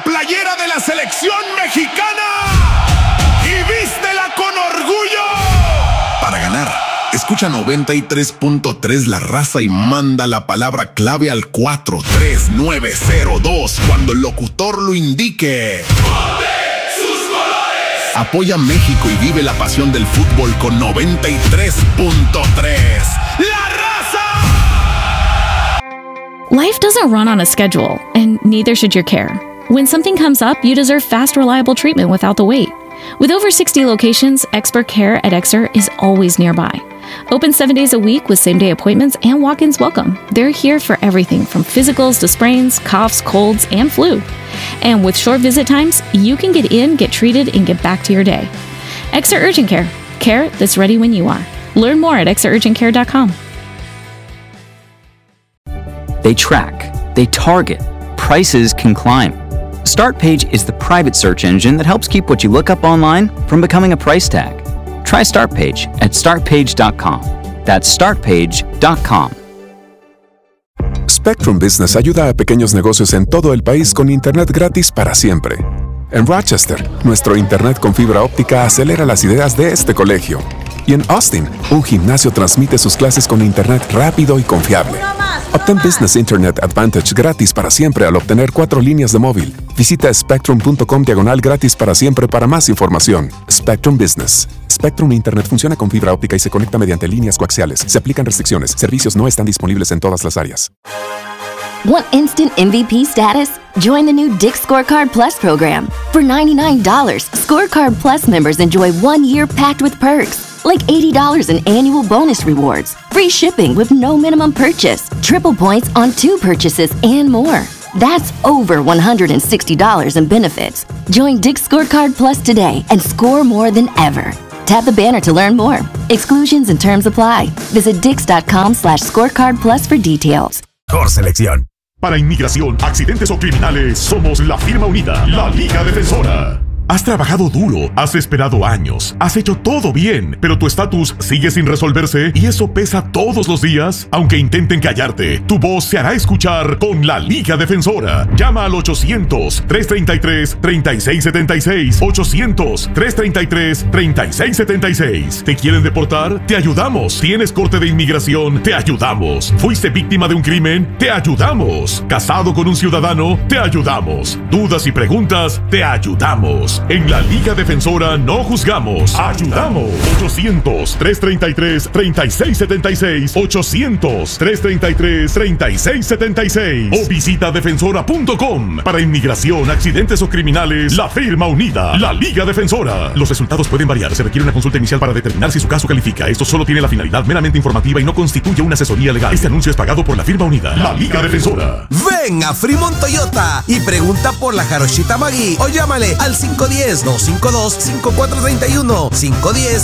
la playera de la selección mexicana y vístela con orgullo. Para ganar, escucha 93.3 La Raza y manda la palabra clave al 43902 cuando el locutor lo indique. ¡Ponte sus colores! Apoya a México y vive la pasión del fútbol con 93.3 La Raza. Life doesn't run on a schedule, and neither should your care. When something comes up, you deserve fast, reliable treatment without the wait. With over 60 locations, Expert Care at Exer is always nearby. Open 7 days a week with same-day appointments and walk-ins welcome. They're here for everything from physicals to sprains, coughs, colds, and flu. And with short visit times, you can get in, get treated, and get back to your day. Exer Urgent Care. Care that's ready when you are. Learn more at exerurgentcare.com. They track, they target, prices can climb. Startpage is the private search engine that helps keep what you look up online from becoming a price tag. Try Startpage at startpage.com. That's startpage.com. Spectrum Business ayuda a pequeños negocios en todo el país con internet gratis para siempre. En Rochester, nuestro internet con fibra óptica acelera las ideas de este colegio. Y en Austin, un gimnasio transmite sus clases con internet rápido y confiable. Obtén Business Internet Advantage gratis para siempre al obtener 4 líneas de móvil. Visita spectrum.com/gratis para siempre para más información. Spectrum Business. Spectrum Internet funciona con fibra óptica y se conecta mediante líneas coaxiales. Se aplican restricciones. Servicios no están disponibles en todas las áreas. Want instant MVP status? Join the new Dick's Scorecard Plus program. For $99, Scorecard Plus members enjoy 1 year packed with perks. Like $80 in annual bonus rewards, free shipping with no minimum purchase, triple points on 2 purchases, and more. That's over $160 in benefits. Join Dick's Scorecard Plus today and score more than ever. Tap the banner to learn more. Exclusions and terms apply. Visit dix.com/scorecard plus for details. Mejor selección. Para inmigración, accidentes o criminales, somos la firma unida, la Liga Defensora. Has trabajado duro, has esperado años, has hecho todo bien, pero tu estatus sigue sin resolverse y eso pesa todos los días. Aunque intenten callarte, tu voz se hará escuchar con la Liga Defensora. Llama al 800-333-3676. 800-333-3676. ¿Te quieren deportar? Te ayudamos. ¿Tienes corte de inmigración? Te ayudamos. ¿Fuiste víctima de un crimen? Te ayudamos. ¿Casado con un ciudadano? Te ayudamos. ¿Dudas y preguntas? Te ayudamos. En la Liga Defensora no juzgamos, ayudamos. 800-333-3676. 800-333-3676. O visita defensora.com. Para inmigración, accidentes o criminales, la firma unida, la Liga Defensora. Los resultados pueden variar. Se requiere una consulta inicial para determinar si su caso califica. Esto solo tiene la finalidad meramente informativa y no constituye una asesoría legal. Este anuncio es pagado por la firma unida, la Liga Defensora. Ven a Fremont Toyota y pregunta por la Jarochita Maggi o llámale al 510-252-5431. 510